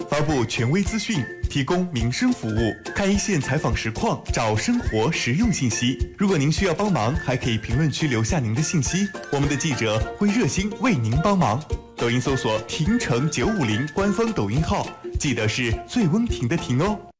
发布权威资讯，提供民生服务，看一线采访实况，找生活实用信息。如果您需要帮忙，还可以评论区留下您的信息，我们的记者会热心为您帮忙。抖音搜索“婷城950”官方抖音号，记得是最温婷的婷哦。